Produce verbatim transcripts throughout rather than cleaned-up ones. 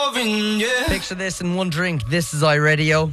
loving, yeah. Picture this in one drink. This is iRadio.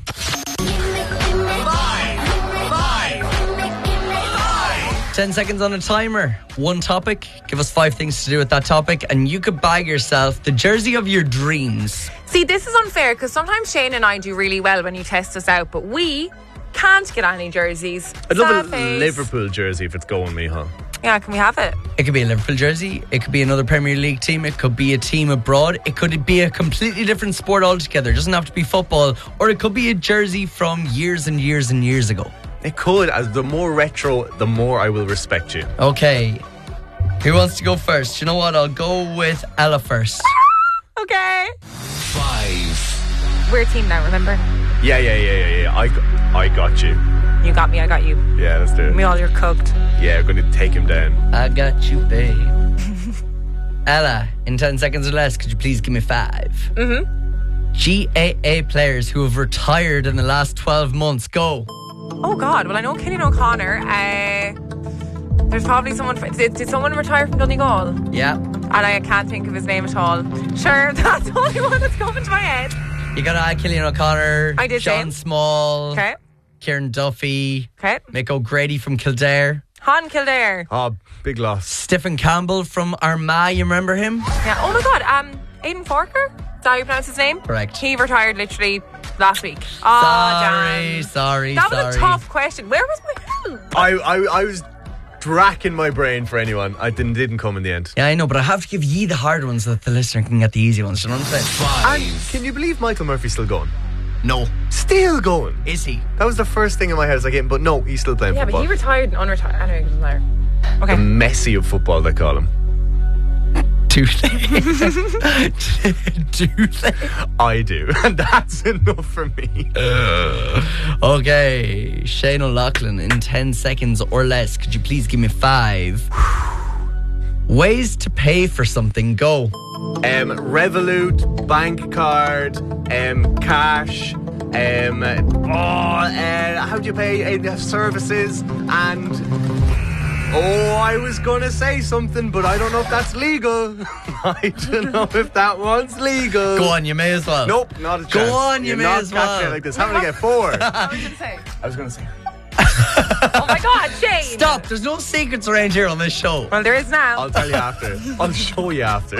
Ten seconds on a timer. One topic. Give us five things to do with that topic, and you could bag yourself the jersey of your dreams. See, this is unfair because sometimes Shane and I do really well when you test us out, but we can't get any jerseys. I'd love Sad a face. Liverpool jersey if it's going me, huh? Yeah, can we have it? It could be a Liverpool jersey. It could be another Premier League team. It could be a team abroad. It could be a completely different sport altogether. It doesn't have to be football. Or it could be a jersey from years and years and years ago. It could. As the more retro, the more I will respect you. Okay. Who wants to go first? You know what? I'll go with Ella first. Okay. Five. We're a team now, remember? Yeah, yeah, yeah, yeah, yeah. I, got, I got you. You got me, I got you. Yeah, let's do it. We all, you're cooked. Yeah, we're going to take him down. I got you, babe. Ella, in ten seconds or less, could you please give me five? Mm-hmm. G A A players who have retired in the last twelve months. Go. Oh, God. Well, I know Killian O'Connor. Uh, there's probably someone... Did, did someone retire from Donegal? Yeah. And I can't think of his name at all. Sure, that's the only one that's coming to my head. You got to add Killian O'Connor. I did Sean say. Small. Okay. Kieran Duffy. Okay. Mick O'Grady from Kildare. Han Kildare. Oh, big loss. Stephen Campbell from Armagh. You remember him? Yeah. Oh, my God. Um, Aidan Forker? Is that how you pronounce his name? Correct. He retired literally last week. Oh, sorry, damn. sorry, That sorry. was a tough question. Where was my help? I, I, I was racking my brain for anyone. I didn't, didn't come in the end. Yeah, I know, but I have to give ye the hard ones so that the listener can get the easy ones. Do you know what I'm saying? And Five. can you believe Michael Murphy's still going? No. Still going? Is he? That was the first thing in my head. I was like, but no, he's still playing Yeah, football. but he retired and unretired. Anyway, it doesn't matter. Okay. The Messi of football, they call him. Do they? Do they? I do. And that's enough for me. Okay, Shane O'Loughlin, in ten seconds or less, could you please give me five ways to pay for something? Go. Um, Revolut, bank card, um, cash, um, oh, uh, how do you pay uh, services, and oh, I was gonna say something, but I don't know if that's legal. I don't know if that one's legal. Go on, you may as well. Nope, not a chance. Go on, you You're may not as catching well. it like this. How many get four? What was you going to say? I was gonna say. Oh, my God, Shane. Stop, there's no secrets around here on this show. Well, there is now. I'll tell you after. I'll show you after.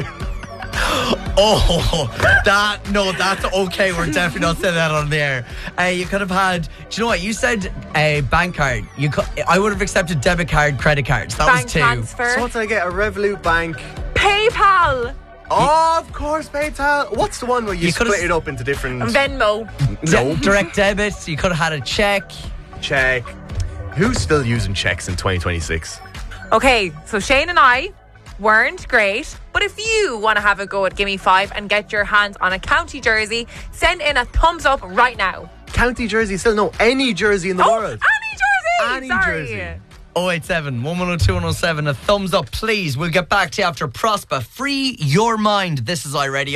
Oh, that, no, that's okay. We're definitely not saying that on the air. Uh, you could have had, do you know what? You said a bank card. You could, I would have accepted debit card, credit cards. That Bank was two. transfer. So what did I get? A Revolut bank. PayPal. Oh, of course, PayPal. What's the one where you, You could've split it up into different... Venmo. No. D- direct debit. You could have had a check. Check. Who's still using checks in twenty twenty-six? Okay, so Shane and I weren't great, but if you want to have a go at Gimme Five and get your hands on a county jersey, send in a thumbs up right now. County jersey, still no, any jersey in the Oh, world. any jersey! Any Sorry. jersey. oh eight seven, one one oh two, one oh seven. A thumbs up, please. We'll get back to you after Prosper. Free your mind. This is iRadio.